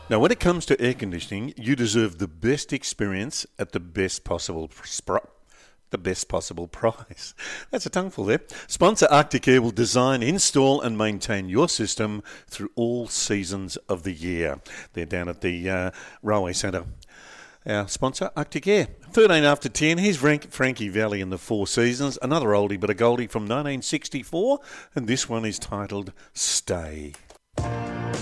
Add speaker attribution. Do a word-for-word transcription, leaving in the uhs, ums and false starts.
Speaker 1: Now, when it comes to air conditioning, you deserve the best experience at the best possible spr- the best possible price. That's a tongueful there. Sponsor Arctic Air will design, install and maintain your system through all seasons of the year. They're down at the uh, Railway Centre. Our sponsor, Arctic Air. thirteen after ten, here's Frank, Frankie Valli in the Four Seasons, another oldie but a goldie from nineteen sixty-four, and this one is titled Stay.